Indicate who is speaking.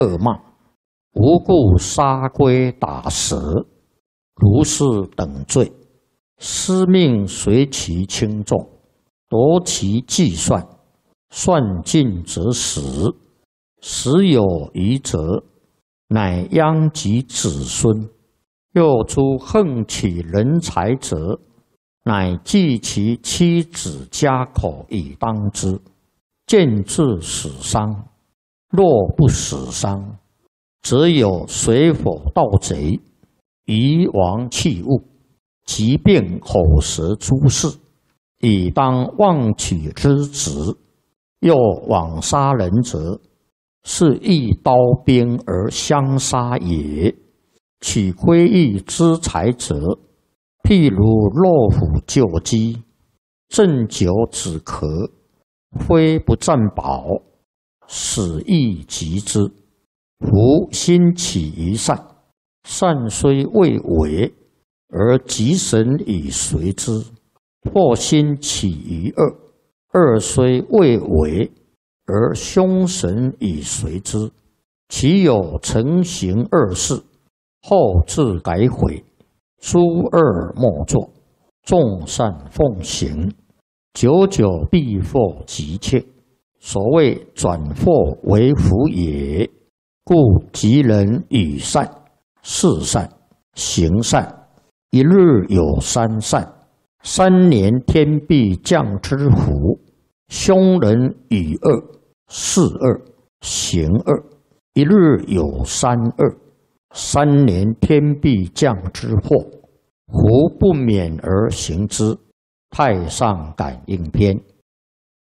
Speaker 1: 恶骂，无故杀龟打蛇，如是等罪，司命随其轻重，夺其计算，算尽则死。时有余则，乃殃及子孙。又诸横取人财者，乃计其妻子家口以当之，见至死伤。若不死伤，则有水火盗贼，夷王器物，疾病口舌诸事，以当妄取之职。又枉杀人者，是一刀兵而相杀也。取窥益之财者，譬如骆虎救鸡，鸩酒止咳，非不占宝，死亦及之。夫心起于善，善虽未为，而吉神以随之；或心起于恶，恶虽未为，而凶神以随之。其有成行恶事，后自改悔，诸恶莫作，众善奉行，久久必获吉切。所谓转祸为福也。故吉人与善、事善、行善，一日有三善，3年天必降之福。凶人与恶、事恶、行恶，一日有三恶，3年天必降之祸。夫不免而行之。太上感应篇。